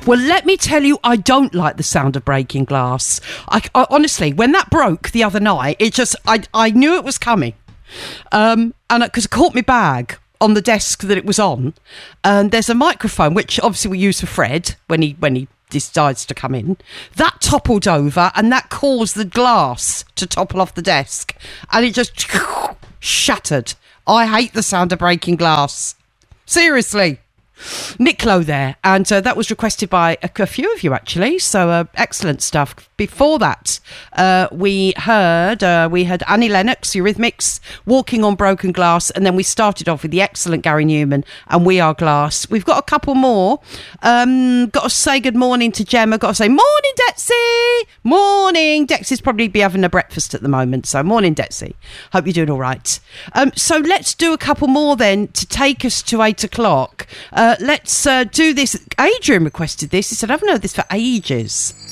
Well, let me tell you, I don't like the sound of breaking glass. I honestly, when that broke the other night, I knew it was coming. And because it caught my bag on the desk that it was on, and there's a microphone which obviously we use for Fred when he decides to come in. That toppled over, and that caused the glass to topple off the desk, and it just shattered. I hate the sound of breaking glass. Seriously. Nick Lowe there, and that was requested by a few of you actually, so excellent stuff. Before that we heard Annie Lennox, Eurythmics, Walking on Broken Glass, and then we started off with the excellent Gary Newman and We Are Glass. We've got a couple more. Got to say good morning to Gemma, got to say morning Detsy, morning. Dexy's probably be having a breakfast at the moment, so morning Detsy, hope you're doing all right. So let's do a couple more then to take us to 8 o'clock. Let's do this. Adrian requested this. He said, I haven't heard this for ages.